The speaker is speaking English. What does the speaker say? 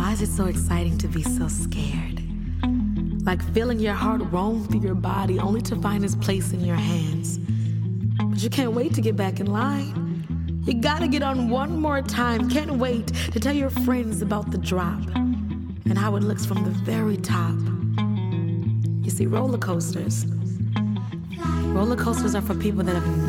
Why is it so exciting to be so scared? Like feeling your heart roam through your body only to find its place in your hands. But you can't wait to get back in line. You gotta get on one more time. Can't wait to tell your friends about the drop and how it looks from the very top. You see, roller coasters are for people that have